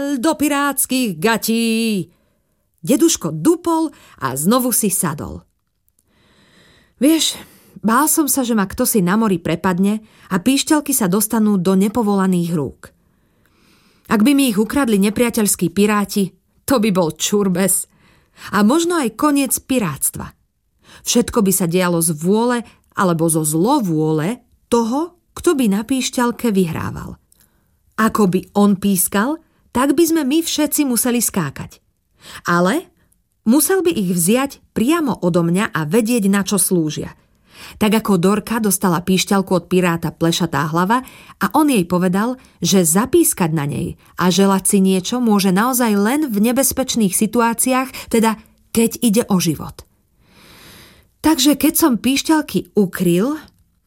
do pirátskych gatí. Deduško dupol a znovu si sadol. Vieš, bál som sa, že ma ktosi na mori prepadne a píšťalky sa dostanú do nepovolaných rúk. Ak by mi ich ukradli nepriateľskí piráti, to by bol čurbes. A možno aj koniec pirátstva. Všetko by sa dialo z vôle alebo zo zlovôle toho, kto by na píšťalke vyhrával. Ako by on pískal, tak by sme my všetci museli skákať. Ale musel by ich vziať priamo odo mňa a vedieť, na čo slúžia. Tak ako Dorka dostala píšťalku od piráta Plešatá hlava a on jej povedal, že zapískať na nej a želať si niečo môže naozaj len v nebezpečných situáciách, teda keď ide o život. Takže keď som píšťalky ukryl,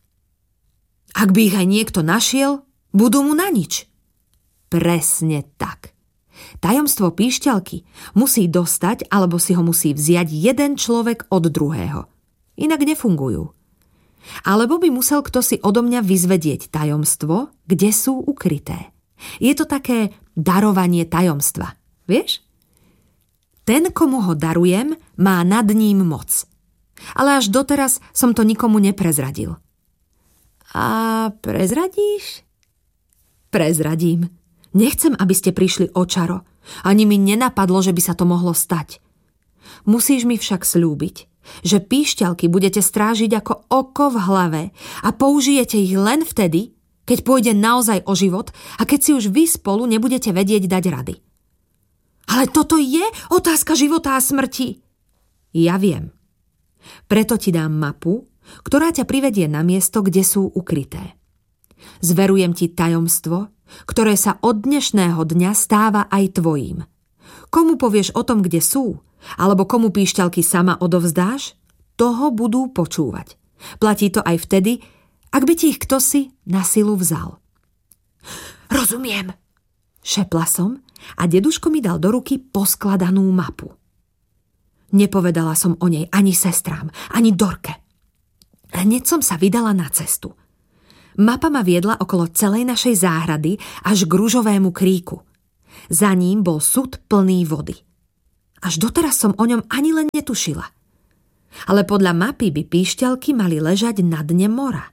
ak by ich aj niekto našiel, budú mu na nič. Presne tak. Tajomstvo píšťalky musí dostať alebo si ho musí vziať jeden človek od druhého. Inak nefungujú. Alebo by musel ktosi odo mňa vyzvedieť tajomstvo, kde sú ukryté. Je to také darovanie tajomstva. Vieš? Ten, komu ho darujem, má nad ním moc. Ale až doteraz som to nikomu neprezradil. A prezradíš? Prezradím. Nechcem, aby ste prišli o čaro. Ani mi nenapadlo, že by sa to mohlo stať. Musíš mi však sľúbiť, že píšťalky budete strážiť ako oko v hlave a použijete ich len vtedy, keď pôjde naozaj o život a keď si už vy spolu nebudete vedieť dať rady. Ale toto je otázka života a smrti. Ja viem. Preto ti dám mapu, ktorá ťa privedie na miesto, kde sú ukryté. Zverujem ti tajomstvo, ktoré sa od dnešného dňa stáva aj tvojím. Komu povieš o tom, kde sú, alebo komu píšťalky sama odovzdáš, toho budú počúvať. Platí to aj vtedy, ak by ti ich ktosi na silu vzal. Rozumiem, šepla som a deduško mi dal do ruky poskladanú mapu. Nepovedala som o nej ani sestrám, ani Dorke. Hneď som sa vydala na cestu. Mapa ma viedla okolo celej našej záhrady až k ružovému kríku. Za ním bol sud plný vody. Až doteraz som o ňom ani len netušila. Ale podľa mapy by píšťalky mali ležať na dne mora.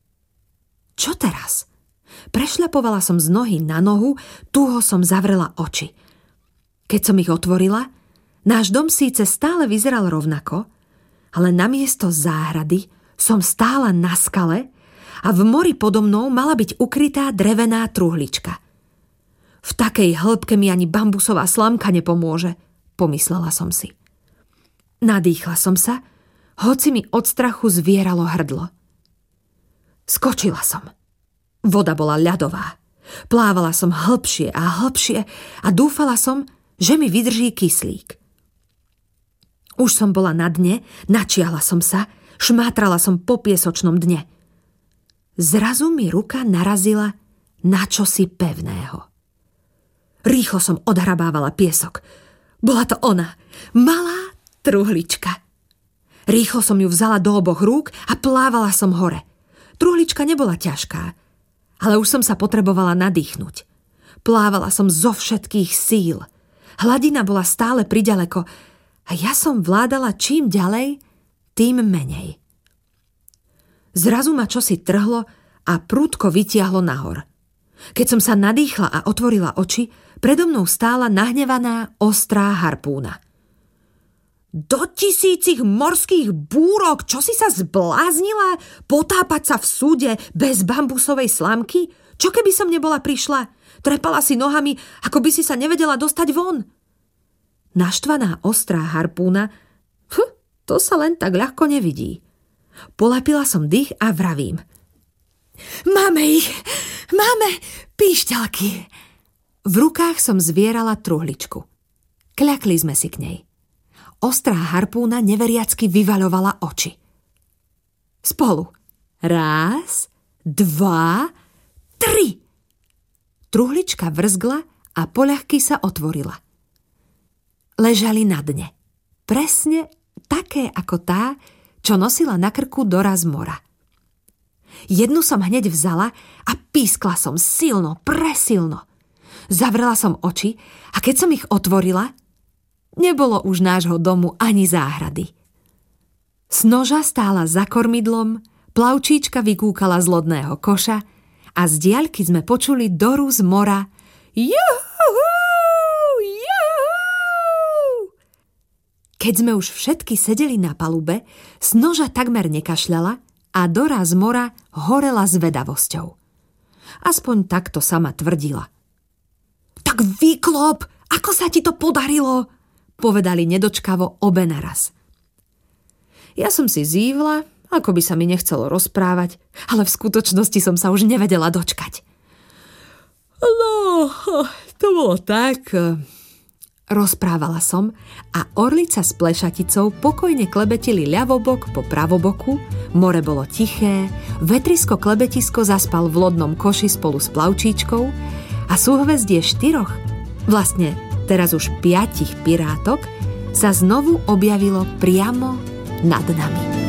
Čo teraz? Prešľapovala som z nohy na nohu, túho som zavrela oči. Keď som ich otvorila, náš dom síce stále vyzeral rovnako, ale namiesto záhrady som stála na skale a v mori podo mnou mala byť ukrytá drevená truhlička. V takej hĺbke mi ani bambusová slamka nepomôže, pomyslela som si. Nadýchla som sa, hoci mi od strachu zvieralo hrdlo. Skočila som. Voda bola ľadová. Plávala som hlbšie a hlbšie a dúfala som, že mi vydrží kyslík. Už som bola na dne, načiahla som sa, šmátrala som po piesočnom dne. Zrazu mi ruka narazila na čosi pevného. Rýchlo som odhrabávala piesok. Bola to ona, malá truhlička. Rýchlo som ju vzala do oboch rúk a plávala som hore. Truhlička nebola ťažká, ale už som sa potrebovala nadýchnuť. Plávala som zo všetkých síl. Hladina bola stále priďaleko a ja som vládala čím ďalej, tým menej. Zrazu ma čosi trhlo a prudko vytiahlo nahor. Keď som sa nadýchla a otvorila oči, predo mnou stála nahnevaná, ostrá harpúna. Do 1000 morských búrok, čo si sa zbláznila? Potápať sa v súde bez bambusovej slamky? Čo keby som nebola prišla? Trepala si nohami, ako by si sa nevedela dostať von. Naštvaná ostrá harpúna, to sa len tak ľahko nevidí. Polapila som dých a vravím. Máme ich! Máme píšťalky! V rukách som zvierala truhličku. Kľakli sme si k nej. Ostrá harpúna neveriacky vyvaľovala oči. Spolu. 1, 2, 3. Truhlička vrzgla a poľahky sa otvorila. Ležali na dne. Presne také ako tá, čo nosila na krku doraz mora. Jednu som hneď vzala a pískla som silno, presilno. Zavrela som oči a keď som ich otvorila, nebolo už nášho domu ani záhrady. Snoža stála za kormidlom, plavčíčka vykúkala z lodného koša a z diaľky sme počuli Doru z mora. Juhu, juhu! Keď sme už všetky sedeli na palube, Snoža takmer nekašľala a Dora z mora horela zvedavosťou. Aspoň takto sama tvrdila. Tak vyklop, ako sa ti to podarilo? Povedali nedočkavo obe naraz. Ja som si zívla, ako by sa mi nechcelo rozprávať, ale v skutočnosti som sa už nevedela dočkať. No, to bolo tak. Rozprávala som a orlica s plešaticou pokojne klebetili ľavobok po pravoboku, more bolo tiché, vetrisko klebetisko zaspal v lodnom koši spolu s plavčíčkou a súhvezdie 4, vlastne teraz už 5 pirátok sa znovu objavilo priamo nad nami.